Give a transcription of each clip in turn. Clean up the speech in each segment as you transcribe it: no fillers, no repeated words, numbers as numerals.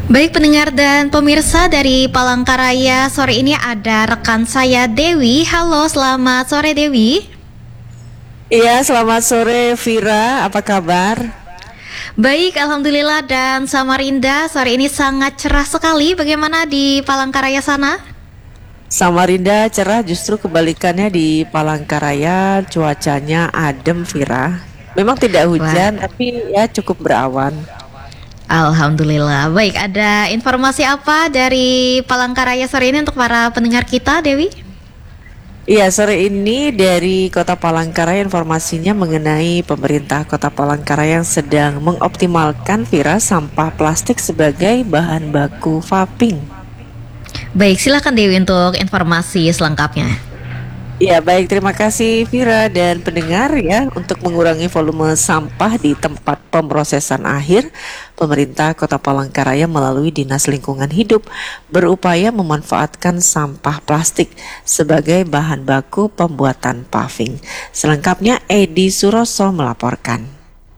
Baik pendengar dan pemirsa dari Palangkaraya, sore ini ada rekan saya Dewi. Halo, selamat sore Dewi. Iya, selamat sore Vira, apa kabar? Baik, Alhamdulillah, dan Samarinda sore ini sangat cerah sekali. Bagaimana di Palangkaraya sana? Samarinda cerah, justru kebalikannya di Palangkaraya cuacanya adem Vira. Memang tidak Wah, hujan tapi ya cukup berawan. Alhamdulillah. Baik, ada informasi apa dari Palangkaraya sore ini untuk para pendengar kita, Dewi? Iya, sore ini dari Kota Palangkaraya informasinya mengenai pemerintah Kota Palangkaraya yang sedang mengoptimalkan Vira sampah plastik sebagai bahan baku vaping. Baik, silakan Dewi untuk informasi selengkapnya. Ya baik, terima kasih Vira dan pendengar ya. Untuk mengurangi volume sampah di tempat pemrosesan akhir, pemerintah Kota Palangkaraya melalui Dinas Lingkungan Hidup berupaya memanfaatkan sampah plastik sebagai bahan baku pembuatan paving. Selengkapnya Edi Suroso melaporkan.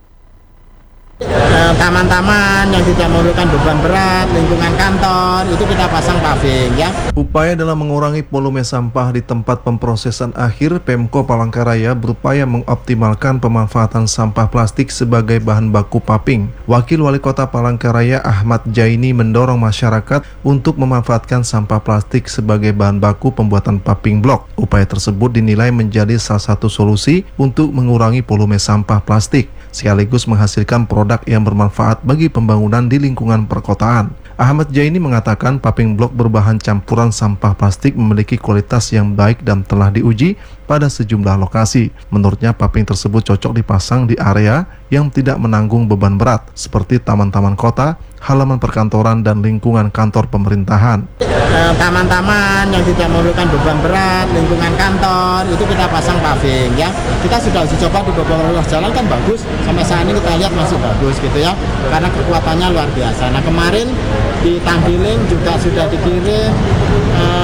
Taman-taman yang tidak memerlukan beban berat, lingkungan kantor, itu kita pasang paving ya. Upaya dalam mengurangi volume sampah di tempat pemrosesan akhir, Pemko Palangkaraya berupaya mengoptimalkan pemanfaatan sampah plastik sebagai bahan baku paving. Wakil Wali Kota Palangkaraya Ahmad Jaini mendorong masyarakat untuk memanfaatkan sampah plastik sebagai bahan baku pembuatan paving blok. Upaya tersebut dinilai menjadi salah satu solusi untuk mengurangi volume sampah plastik, sekaligus menghasilkan produk yang bermanfaat bagi pembangunan di lingkungan perkotaan. Ahmad Jaini mengatakan paving blok berbahan campuran sampah plastik memiliki kualitas yang baik dan telah diuji pada sejumlah lokasi. Menurutnya paving tersebut cocok dipasang di area yang tidak menanggung beban berat seperti taman-taman kota, halaman perkantoran, dan lingkungan kantor pemerintahan. Taman-taman yang tidak memerlukan beban berat, lingkungan kantor, itu kita pasang paving ya. Kita sudah uji coba di beberapa ruas jalan kan bagus, sampai saat ini kita lihat masih bagus gitu ya, karena kekuatannya luar biasa. Nah kemarin di Tanggiling juga sudah dikirim